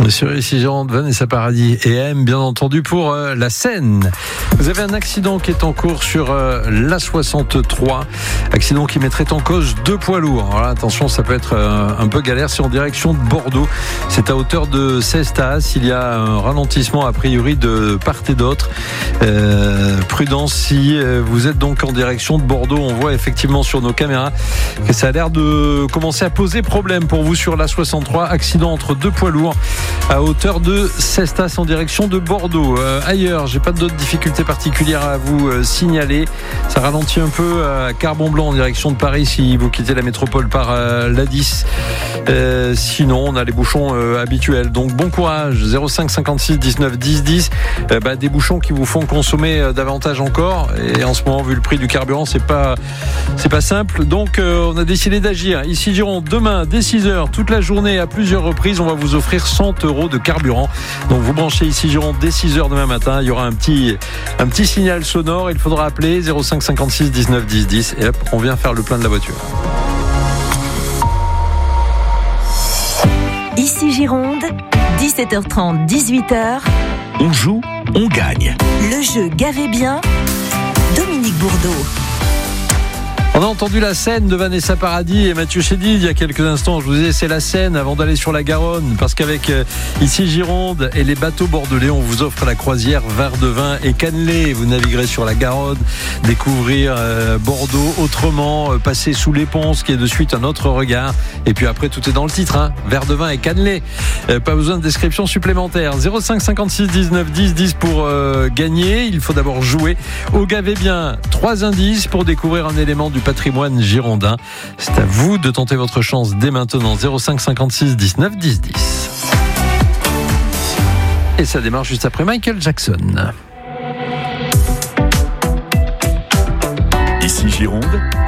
Sur ici Gironde, Vanessa Paradis et M, bien entendu, pour la Seine. Vous avez un accident qui est en cours sur l'A63. Accident qui mettrait en cause 2 poids lourds. Alors là, attention, ça peut être un peu galère. C'est en direction de Bordeaux. C'est à hauteur de Cestas. Il y a un ralentissement a priori de part et d'autre. Prudence si vous êtes donc en direction de Bordeaux. On voit effectivement sur nos caméras que ça a l'air de commencer à poser problème pour vous sur l'A63. Accident entre 2 poids lourds à hauteur de Cestas en direction de Bordeaux. Ailleurs, j'ai pas d'autres difficultés particulières à vous signaler. Ça ralentit un peu à Carbon-Blanc en direction de Paris si vous quittez la métropole par l'A10. Sinon, on a les bouchons habituels. Donc bon courage. 05 56 19 10 10. Des bouchons qui vous font consommer davantage encore. Et en ce moment, vu le prix du carburant, c'est pas simple. Donc on a décidé d'agir. Ici Gironde, demain dès 6h, toute la journée à plusieurs reprises, on va vous offrir 100 € de carburant. Donc vous branchez ici Gironde dès 6h demain matin. Il y aura un petit signal sonore. Il faudra appeler 05 56 19 10 10 et hop, on vient faire le plein de la voiture. Ici Gironde, 17h30, 18h. On joue, on gagne. Le jeu Gavez bien, Dominique Bourdeau. On a entendu la Seine de Vanessa Paradis et Mathieu Chédid il y a quelques instants. Je vous disais, c'est la Seine avant d'aller sur la Garonne, parce qu'avec ici Gironde et les bateaux bordelais, on vous offre la croisière Verdevin et Cannelée. Vous naviguerez sur la Garonne, découvrir Bordeaux autrement, passer sous les ponts, ce qui est de suite un autre regard. Et puis après, tout est dans le titre, Verdevin et Cannelée. Pas besoin de description supplémentaire. 05 56 19 10 10 pour gagner. Il faut d'abord jouer au Gavez bien. 3 indices pour découvrir un élément du patrimoine girondin. C'est à vous de tenter votre chance dès maintenant. 05 56 19 10 10. Et ça démarre juste après Michael Jackson. Ici Gironde,